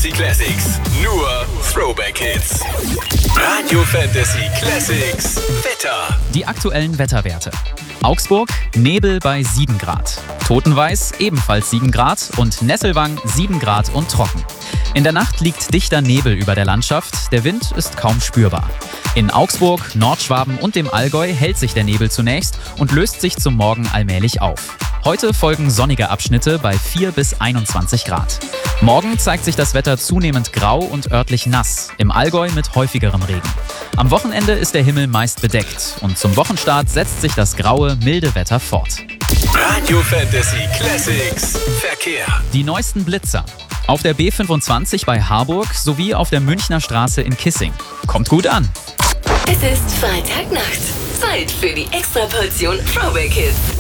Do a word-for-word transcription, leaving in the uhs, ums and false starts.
Fantasy Classics. Nur Throwback Hits. Radio Fantasy Classics. Wetter. Die aktuellen Wetterwerte. Augsburg, Nebel bei sieben Grad. Totenvais ebenfalls sieben Grad und Nesselwang sieben Grad und trocken. In der Nacht liegt dichter Nebel über der Landschaft, der Wind ist kaum spürbar. In Augsburg, Nordschwaben und dem Allgäu hält sich der Nebel zunächst und löst sich zum Morgen allmählich auf. Heute folgen sonnige Abschnitte bei vier bis einundzwanzig Grad. Morgen zeigt sich das Wetter zunehmend grau und örtlich nass, im Allgäu mit häufigerem Regen. Am Wochenende ist der Himmel meist bedeckt und zum Wochenstart setzt sich das graue, milde Wetter fort. Radio Fantasy Classics. Verkehr. Die neuesten Blitzer. Auf der B fünfundzwanzig bei Harburg sowie auf der Münchner Straße in Kissing. Kommt gut an! Es ist Freitagnacht. Zeit für die Extraportion Throwback Hits.